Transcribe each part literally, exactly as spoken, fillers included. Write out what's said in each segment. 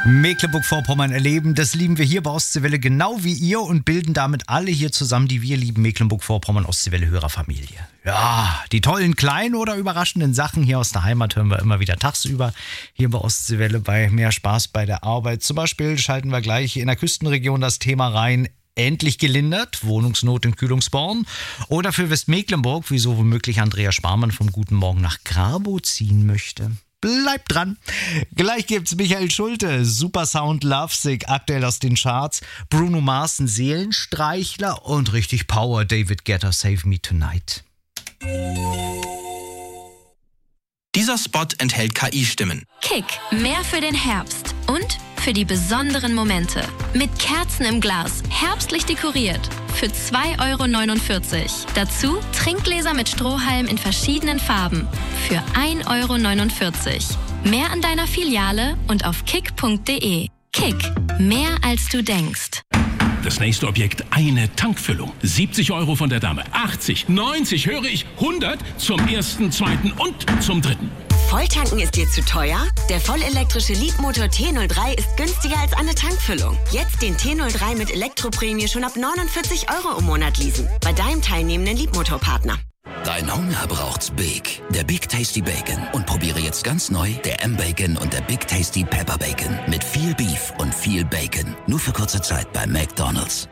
Mecklenburg-Vorpommern erleben, das lieben wir hier bei Ostseewelle genau wie ihr und bilden damit alle hier zusammen, die wir lieben, Mecklenburg-Vorpommern, Ostseewelle-Hörerfamilie. Ja, die tollen kleinen oder überraschenden Sachen hier aus der Heimat hören wir immer wieder tagsüber hier bei Ostseewelle bei Mehr Spaß bei der Arbeit. Zum Beispiel schalten wir gleich in der Küstenregion das Thema rein, endlich gelindert, Wohnungsnot in Kühlungsborn. Oder für Westmecklenburg, wieso womöglich Andrea Sparmann vom Guten Morgen nach Grabow ziehen möchte. Bleibt dran. Gleich gibt's Michael Schulte, Super Sound Lovesick, aktuell aus den Charts. Bruno Mars, ein Seelenstreichler und richtig Power, David Guetta, Save Me Tonight. Dieser Spot enthält K I-Stimmen. Kick, mehr für den Herbst und für die besonderen Momente. Mit Kerzen im Glas, herbstlich dekoriert. Für zwei Euro neunundvierzig. Dazu Trinkgläser mit Strohhalm in verschiedenen Farben. Für ein Euro neunundvierzig. Mehr an deiner Filiale und auf kick punkt de. Kick, mehr als du denkst. Das nächste Objekt, eine Tankfüllung. siebzig Euro von der Dame. achtzig, neunzig, höre ich, hundert zum ersten, zweiten und zum dritten. Volltanken ist dir zu teuer? Der vollelektrische Leapmotor T null drei ist günstiger als eine Tankfüllung. Jetzt den T null drei mit Elektroprämie schon ab neunundvierzig Euro im Monat leasen. Bei deinem teilnehmenden Leapmotor-Partner. Dein Hunger braucht's Big. Der Big Tasty Bacon. Und probiere jetzt ganz neu der M-Bacon und der Big Tasty Pepper Bacon. Mit viel Beef und viel Bacon. Nur für kurze Zeit bei McDonald's.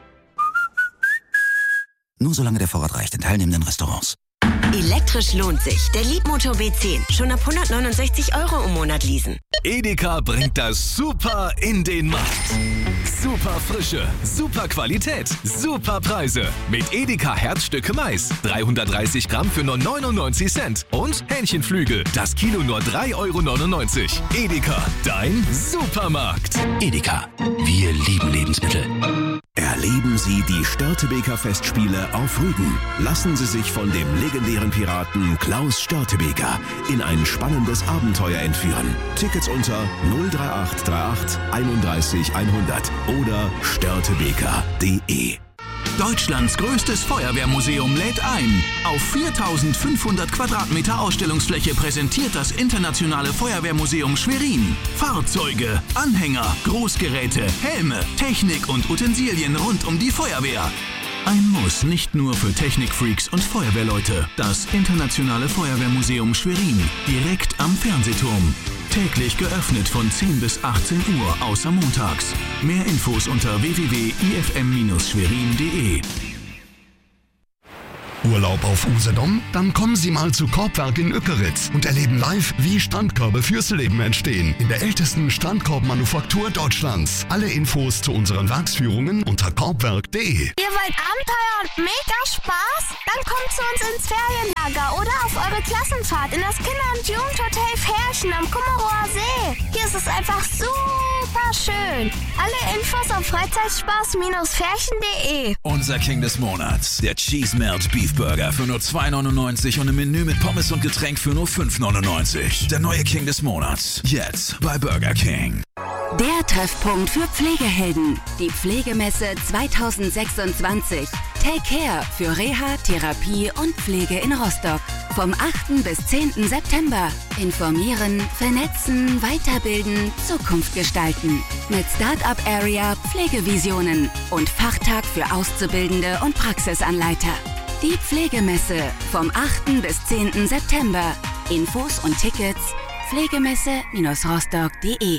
Nur solange der Vorrat reicht in teilnehmenden Restaurants. Elektrisch lohnt sich. Der Leapmotor B zehn. Schon ab hundertneunundsechzig Euro im Monat leasen. Edeka bringt das Super in den Markt. Super Frische, super Qualität, super Preise. Mit Edeka Herzstücke Mais. dreihundertdreißig Gramm für nur neunundneunzig Cent. Und Hähnchenflügel. Das Kilo nur drei Euro neunundneunzig. Edeka, dein Supermarkt. Edeka, wir lieben Lebensmittel. Erleben Sie die Störtebeker Festspiele auf Rügen. Lassen Sie sich von dem legendären Piraten Klaus Störtebeker in ein spannendes Abenteuer entführen. Tickets unter null drei acht drei acht einunddreißig hundert oder störtebeker punkt de. Deutschlands größtes Feuerwehrmuseum lädt ein. Auf viertausendfünfhundert Quadratmeter Ausstellungsfläche präsentiert das Internationale Feuerwehrmuseum Schwerin Fahrzeuge, Anhänger, Großgeräte, Helme, Technik und Utensilien rund um die Feuerwehr. Ein Muss nicht nur für Technikfreaks und Feuerwehrleute. Das Internationale Feuerwehrmuseum Schwerin, direkt am Fernsehturm. Täglich geöffnet von zehn bis achtzehn Uhr, außer montags. Mehr Infos unter w w w punkt i f m schwerin punkt de. Urlaub auf Usedom? Dann kommen Sie mal zu Korbwerk in Ückeritz und erleben live, wie Strandkörbe fürs Leben entstehen. In der ältesten Strandkorbmanufaktur Deutschlands. Alle Infos zu unseren Werksführungen unter korbwerk punkt de. Ihr wollt Abenteuer und mega Spaß? Dann kommt zu uns ins Ferienlager oder auf eure Klassenfahrt in das Kinder- und Jugendhotel Färchen am Kummerower See. Hier ist es einfach super schön. Alle Infos auf freizeitspaß Färchen punkt de. Unser King des Monats, der Cheese Melt Beef Burger für nur zwei neunundneunzig und ein Menü mit Pommes und Getränk für nur fünf neunundneunzig. Der neue King des Monats, jetzt bei Burger King. Der Treffpunkt für Pflegehelden. Die Pflegemesse zweitausendsechsundzwanzig. Take Care für Reha, Therapie und Pflege in Rostock. Vom achten bis zehnten September. Informieren, vernetzen, weiterbilden, Zukunft gestalten. Mit Start-up Area Pflegevisionen und Fachtag für Auszubildende und Praxisanleiter. Die Pflegemesse vom achten bis zehnten September. Infos und Tickets pflegemesse rostock punkt de.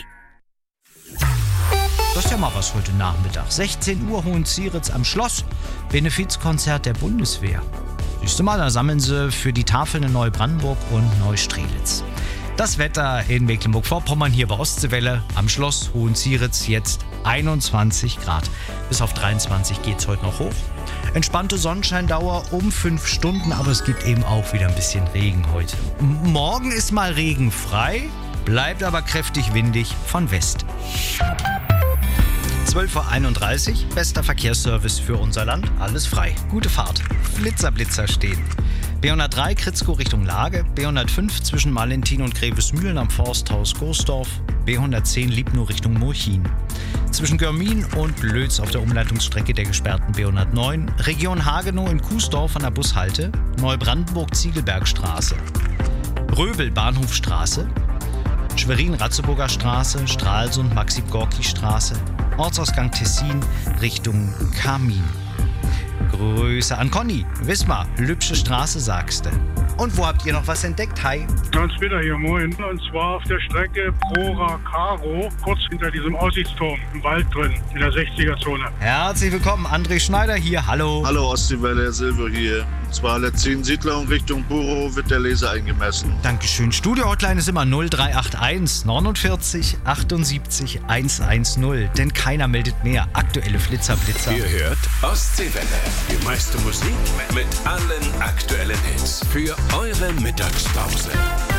Das ist ja mal was heute Nachmittag. sechzehn Uhr Hohenzieritz am Schloss. Benefizkonzert der Bundeswehr. Siehst du mal, da sammeln sie für die Tafeln in Neubrandenburg und Neustrelitz. Das Wetter in Mecklenburg-Vorpommern hier bei Ostseewelle am Schloss Hohenzieritz jetzt einundzwanzig Grad. Bis auf dreiundzwanzig geht es heute noch hoch. Entspannte Sonnenscheindauer um fünf Stunden, aber es gibt eben auch wieder ein bisschen Regen heute. M- morgen ist mal regenfrei, bleibt aber kräftig windig von West. zwölf Uhr einunddreißig, bester Verkehrsservice für unser Land, alles frei. Gute Fahrt. Flitzer, Blitzer stehen. B hundertdrei Kritzkow Richtung Lage, B hundertfünf zwischen Malentin und Grevesmühlen am Forsthaus Goosdorf, B hundertzehn Liebnow Richtung Murchin. Zwischen Görmin und Lötz auf der Umleitungsstrecke der gesperrten B hundertneun, Region Hagenow in Kuesdorf an der Bushalte, Neubrandenburg Ziegelbergstraße, Röbel Bahnhofstraße, Schwerin-Ratzeburger Straße, Stralsund, Maxim-Gorki-Straße, Ortsausgang Tessin, Richtung Kamin. Grüße an Conny. Wismar, Lübsche Straße, sagst du. Und wo habt ihr noch was entdeckt? Hi. Hans-Peter hier, moin. Und zwar auf der Strecke Prora-Karo, kurz hinter diesem Aussichtsturm, im Wald drin, in der sechziger-Zone. Herzlich willkommen, André Schneider hier, hallo. Hallo Ostseewelle, Silber hier. Und zwar Letzin Siedlung Richtung Buro wird der Laser eingemessen. Dankeschön. Studio-Hotline ist immer null drei acht eins neunundvierzig achtundsiebzig hundertzehn, denn keiner meldet mehr. Aktuelle Flitzer, Blitzer. Ihr hört Ostseewelle, die meiste Musik mit allen aktuellen Hits für eure Mittagspause.